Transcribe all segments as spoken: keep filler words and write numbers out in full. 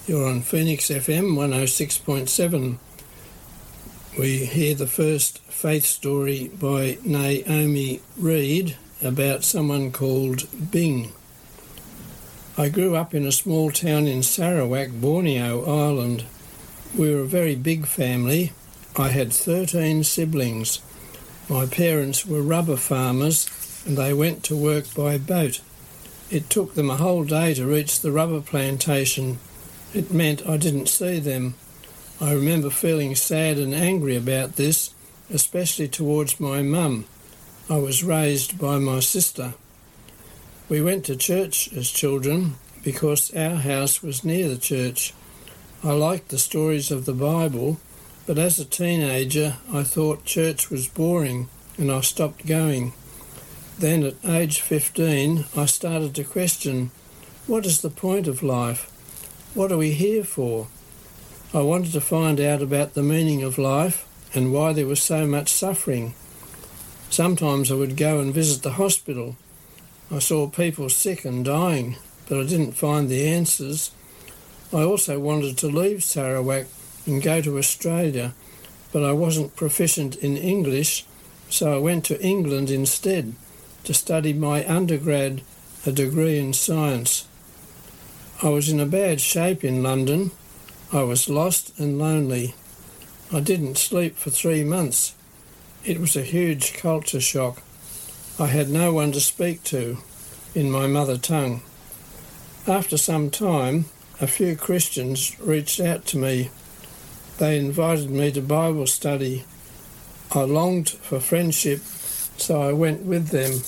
You're on Phoenix F M one oh six point seven. We hear the first faith story by Naomi Reed about someone called Bing. I grew up in a small town in Sarawak, Borneo Island. We were a very big family. I had thirteen siblings. My parents were rubber farmers and they went to work by boat. It took them a whole day to reach the rubber plantation. It meant I didn't see them. I remember feeling sad and angry about this, especially towards my mum. I was raised by my sister. We went to church as children because our house was near the church. I liked the stories of the Bible, but as a teenager I thought church was boring and I stopped going. Then at age fifteen I started to question, what is the point of life? What are we here for? I wanted to find out about the meaning of life and why there was so much suffering. Sometimes I would go and visit the hospital. I saw people sick and dying, but I didn't find the answers. I also wanted to leave Sarawak and go to Australia, but I wasn't proficient in English, so I went to England instead to study my undergrad, a degree in science. I was in a bad shape in London. I was lost and lonely. I didn't sleep for three months. It was a huge culture shock. I had no one to speak to in my mother tongue. After some time, a few Christians reached out to me. They invited me to Bible study. I longed for friendship, so I went with them.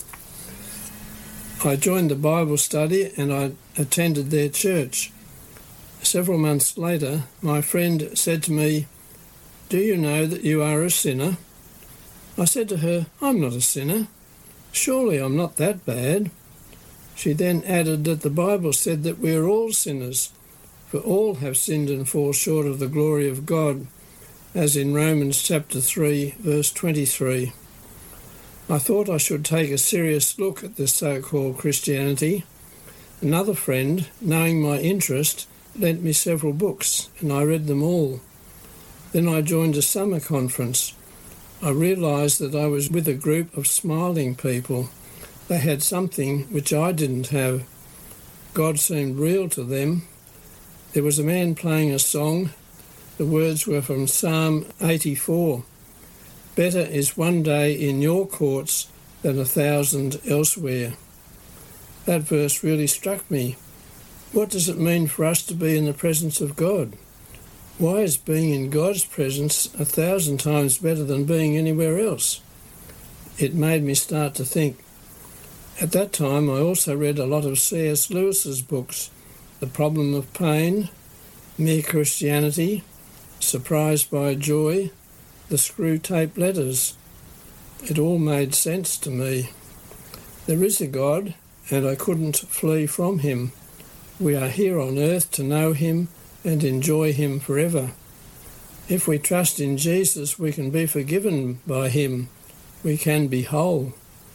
I joined the Bible study and I attended their church. Several months later, my friend said to me, "Do you know that you are a sinner?" I said to her, "I'm not a sinner. Surely I'm not that bad." She then added that the Bible said that we're all sinners, for all have sinned and fall short of the glory of God, as in Romans chapter three, verse twenty-three. I thought I should take a serious look at this so-called Christianity. Another friend, knowing my interest, lent me several books, and I read them all. Then I joined a summer conference. I realised that I was with a group of smiling people. They had something which I didn't have. God seemed real to them. There was a man playing a song. The words were from Psalm eighty-four. "Better is one day in your courts than a thousand elsewhere." That verse really struck me. What does it mean for us to be in the presence of God? Why is being in God's presence a thousand times better than being anywhere else? It made me start to think. At that time I also read a lot of C S Lewis's books, The Problem of Pain, Mere Christianity, Surprised by Joy, The Screw-Tape Letters. It all made sense to me. There is a God, and I couldn't flee from him. We are here on earth to know him and enjoy him forever. If we trust in Jesus, we can be forgiven by him. We can be whole.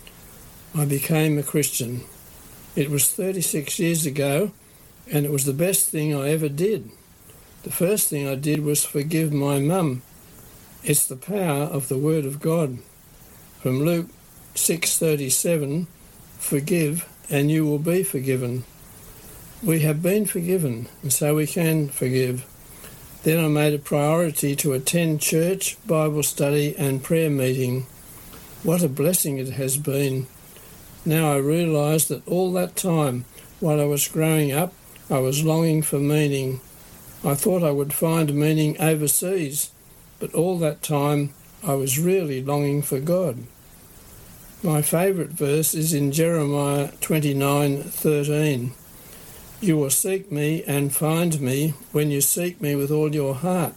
I became a Christian. It was thirty-six years ago, and it was the best thing I ever did. The first thing I did was forgive my mum. It's the power of the Word of God. From Luke six thirty-seven, "Forgive, and you will be forgiven." We have been forgiven, and so we can forgive. Then I made a priority to attend church, Bible study and prayer meeting. What a blessing it has been. Now I realise that all that time, while I was growing up, I was longing for meaning. I thought I would find meaning overseas, but all that time I was really longing for God. My favourite verse is in Jeremiah twenty-nine thirteen. "You will seek me and find me when you seek me with all your heart."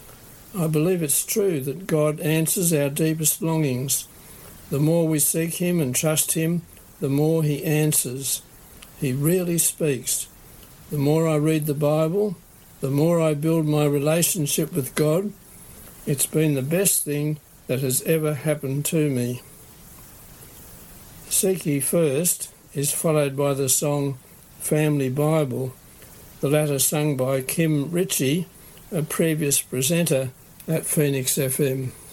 I believe it's true that God answers our deepest longings. The more we seek him and trust him, the more he answers. He really speaks. The more I read the Bible, the more I build my relationship with God. It's been the best thing that has ever happened to me. "Seek ye first" is followed by the song Family Bible. the latter sung by Kim Ritchie, a previous presenter at Phoenix F M.